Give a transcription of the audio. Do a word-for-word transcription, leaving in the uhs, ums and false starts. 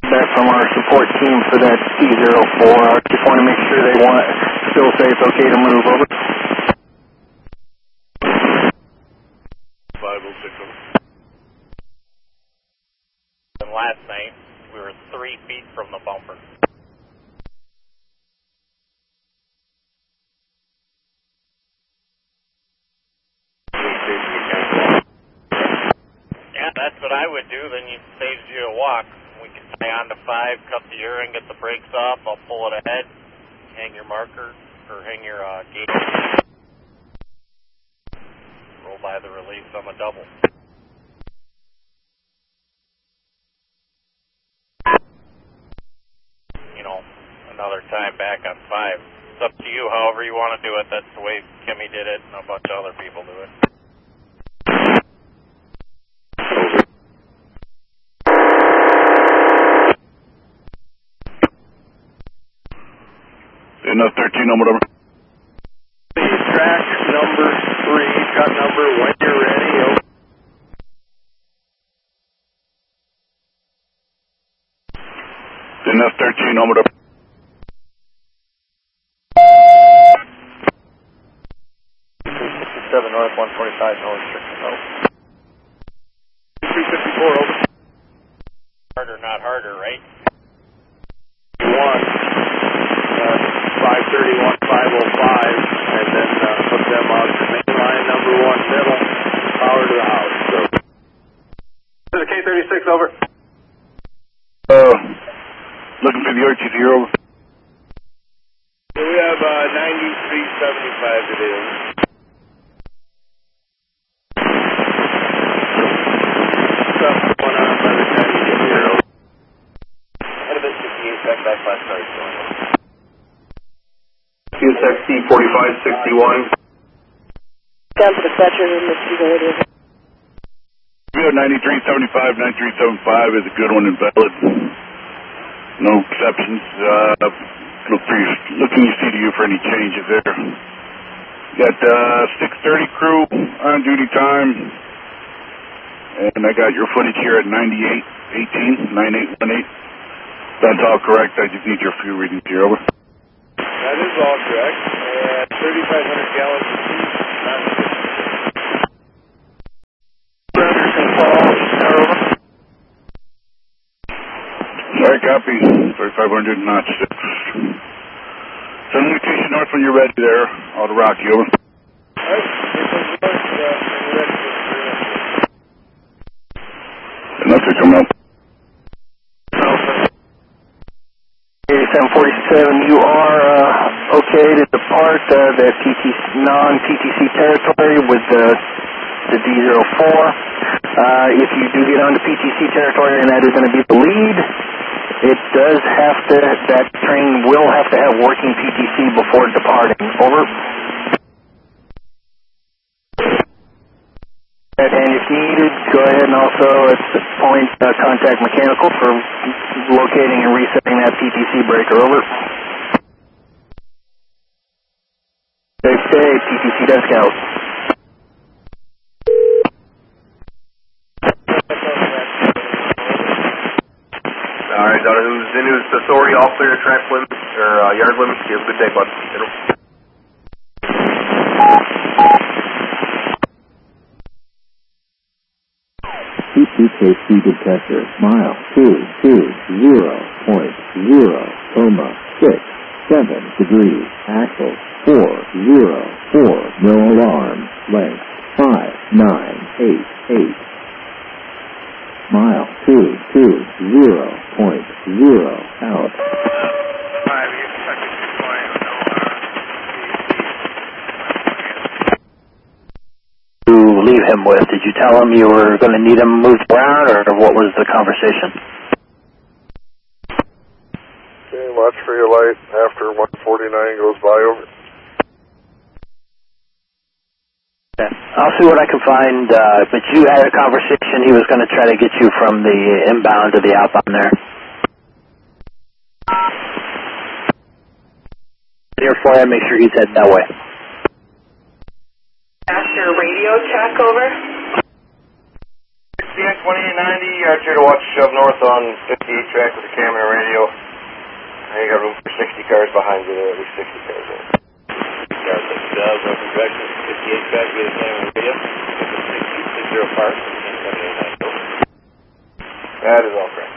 That from our support team for that C zero four. I just want to make sure they want still say it's okay to move over. five oh six. And last night, we were three feet from the bumper. Yeah, that's what I would do. Then it saves you a walk. We can tie on to five, cut the earring, get the brakes off. I'll pull it ahead, hang your marker, or hang your uh, gate. Roll by the release on the double. You know, another time back on five. It's up to you, however you want to do it. That's the way Kimmy did it, and a bunch of other people do it. Enough thirteen on whatever. Track number three, cut number when you're ready. Over. Enough thirteen on whatever. sixty-seven north, one forty-five north, restriction over. two fifty-four over. Harder, not harder, right? One. five thirty-one, five oh five, and then uh, hook them up to main line number one middle, power to the house. So, this is K thirty-six, over. Uh, looking for the R T D here, over. So we have uh, ninety-three seventy-five today, over. Something going on by the time you get here, over. Out of it, sixty-eight, back back last night, going over. Q S X C forty-five sixty-one. Down to the dispatcher room, Mister Radio. We have ninety-three seventy-five, ninety-three seventy-five is a good one and valid. No exceptions. Uh, look for you, looking you see to you for any changes there. Got uh, six thirty crew on duty time, and I got your footage here at ninety-eight eighteen, ninety-eight eighteen. That's all correct. I just need your fuel readings here, over. That is all correct. And thirty-five hundred gallons of fuel. Sorry, copy. thirty-five hundred, notch six. Send mutation north when you're ready there. Auto Rocky, over. Alright, north, uh, ready for Enough to come up. seven forty-seven, you are uh, okay to depart uh, the P T C, non-P T C territory with the, the D zero four. Uh, if you do get onto P T C territory, and that is going to be the lead, it does have to, that train will have to have working P T C before departing. Over. And if needed, go ahead and also at the point uh, contact mechanical for locating and resetting that P T C breaker, over. Safe day, P T C desk out. Alright, Donna, who's in whose authority, all clear track limits, or uh, yard limits. You have a good day, bud. T P K C detector, mile two two zero point zero, coma six seven degrees, axle four zero four, no alarm, length five nine eight eight, mile two two zero point zero, out. Five, you expected to fly on no To leave him with, did you tell him you were going to need him moved around, or what was the conversation? Okay, watch for your light after one forty-nine goes by, over. Okay. I'll see what I can find, uh, but you had a conversation, he was going to try to get you from the inbound to the outbound there. Here for you, make sure he's heading that way. After radio check, over. C X twenty-eight ninety, Archer to watch shove north on fifty-eight track with the camera and radio. I think you got room for sixty cars behind you there, at least sixty cars there. Cars six thousand, open direction, fifty-eight track via the camera and radio. sixty, six zero park, twenty-eight ninety. That is all correct.